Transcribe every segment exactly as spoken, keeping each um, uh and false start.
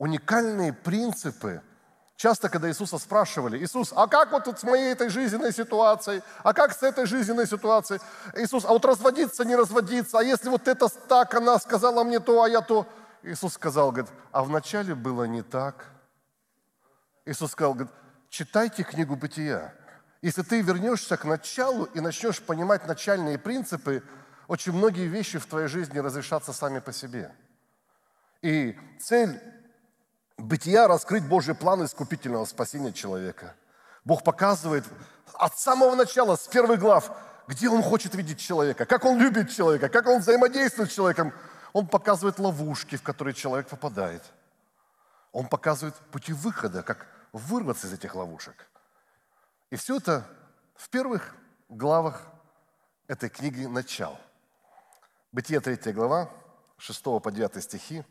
уникальные принципы. Часто, когда Иисуса спрашивали: Иисус, а как вот с моей этой жизненной ситуацией? А как с этой жизненной ситуацией? Иисус, а вот разводиться, не разводиться? А если вот это так, она сказала мне то, а я то? Иисус сказал, говорит, а вначале было не так. Иисус сказал, говорит, читайте книгу Бытия. Если ты вернешься к началу и начнешь понимать начальные принципы, очень многие вещи в твоей жизни разрешатся сами по себе. И цель Бытия – раскрыть Божий план искупительного спасения человека. Бог показывает от самого начала, с первых глав, где Он хочет видеть человека, как Он любит человека, как Он взаимодействует с человеком. Он показывает ловушки, в которые человек попадает. Он показывает пути выхода, как вырваться из этих ловушек. И все это в первых главах этой книги «Начал». Бытие третья глава, шестого по девятый стихи.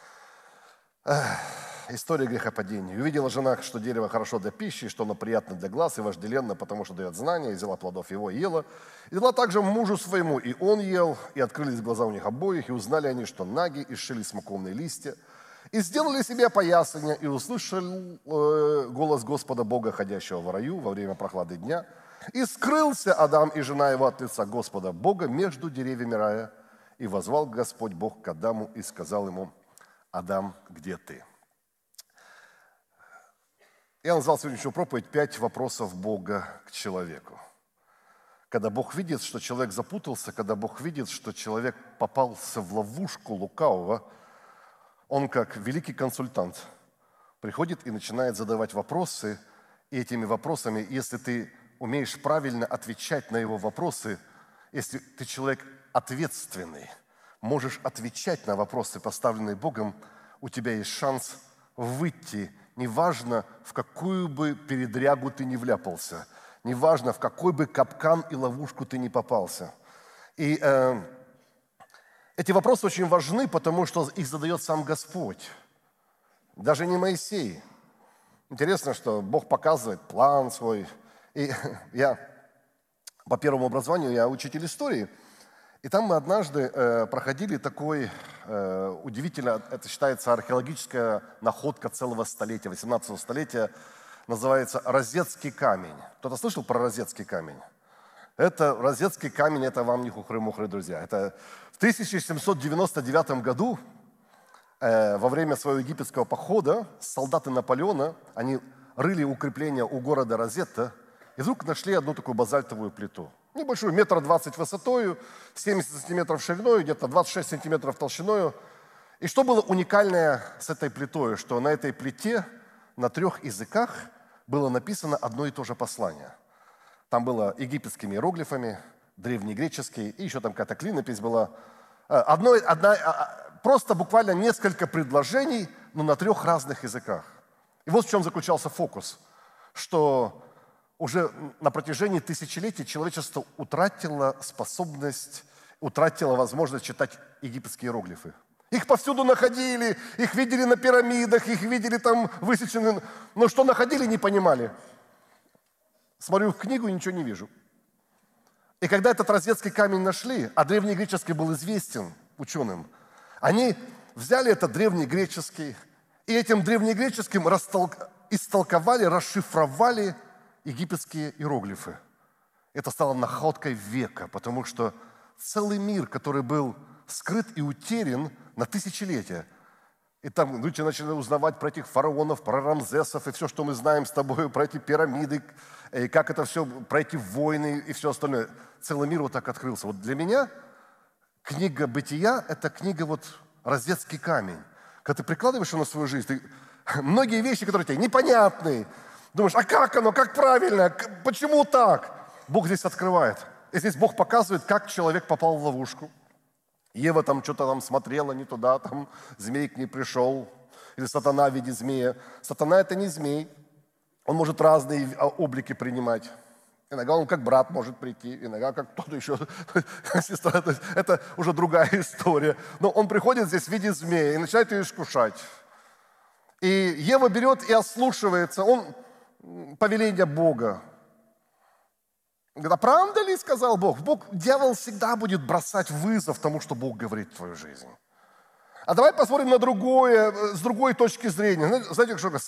История грехопадения. «Увидела жена, что дерево хорошо для пищи, что оно приятно для глаз и вожделенно, потому что дает знания, и взяла плодов его и ела. И дала также мужу своему, и он ел, и открылись глаза у них обоих, и узнали они, что наги, и сшили смоковные листья, и сделали себе опоясания, и услышали э, голос Господа Бога, ходящего в раю во время прохлады дня. И скрылся Адам и жена его от лица Господа Бога между деревьями рая. И возвал Господь Бог к Адаму и сказал ему: Адам, где ты?» Я назвал сегодняшнюю проповедь «Пять вопросов Бога к человеку». Когда Бог видит, что человек запутался, когда Бог видит, что человек попался в ловушку лукавого, Он, как великий консультант, приходит и начинает задавать вопросы, и этими вопросами, если ты умеешь правильно отвечать на его вопросы, если ты человек ответственный, можешь отвечать на вопросы, поставленные Богом, у тебя есть шанс выйти, неважно, в какую бы передрягу ты не вляпался, неважно, в какой бы капкан и ловушку ты не попался. И э, эти вопросы очень важны, потому что их задает сам Господь, даже не Моисей. Интересно, что Бог показывает план свой. И я по первому образованию, я учитель истории, и там мы однажды э, проходили такой э, удивительно, это считается археологическая находка целого столетия, восемнадцатого столетия, называется Розетский камень. Кто-то слышал про Розетский камень? Это Розетский камень, это вам не хухры-мухры, друзья. Это в тысяча семьсот девяносто девятом году, э, во время своего египетского похода, солдаты Наполеона, они рыли укрепления у города Розетта, и вдруг нашли одну такую базальтовую плиту. Небольшую, метр двадцать высотою, семьдесят сантиметров шириной, где-то двадцать шесть сантиметров толщиною. И что было уникальное с этой плитой, что на этой плите на трех языках было написано одно и то же послание. Там было египетскими иероглифами, древнегреческий, и еще там какая-то клинопись была. Одно, одна, просто буквально несколько предложений, но на трех разных языках. И вот в чем заключался фокус, что уже на протяжении тысячелетий человечество утратило способность, утратило возможность читать египетские иероглифы. Их повсюду находили, их видели на пирамидах, их видели там высечены, но что находили, не понимали. Смотрю в книгу и ничего не вижу. И когда этот Розетский камень нашли, а древнегреческий был известен ученым, они взяли этот древнегреческий и этим древнегреческим растолк... истолковали, расшифровали египетские иероглифы. Это стало находкой века, потому что целый мир, который был скрыт и утерян на тысячелетия. И там люди начали узнавать про этих фараонов, про Рамзесов, и все, что мы знаем с тобой, про эти пирамиды, и как это все, про эти войны и все остальное. Целый мир вот так открылся. Вот для меня книга «Бытия» – это книга вот «Розетский камень». Когда ты прикладываешь ее на свою жизнь, ты... многие вещи, которые тебе непонятны, думаешь, а как оно, как правильно, почему так? Бог здесь открывает. И здесь Бог показывает, как человек попал в ловушку. Ева там что-то там смотрела не туда, там змей к ней пришел, или сатана в виде змея. Сатана – это не змей, он может разные облики принимать. Иногда он как брат может прийти, иногда как кто-то еще, сестра. Это уже другая история. Но он приходит здесь в виде змея и начинает ее искушать. И Ева берет и ослушивается, он повеление Бога. Говорит, а правда ли, сказал Бог? Бог, дьявол всегда будет бросать вызов тому, что Бог говорит в твою жизнь. А давай посмотрим на другое, с другой точки зрения. Знаете, что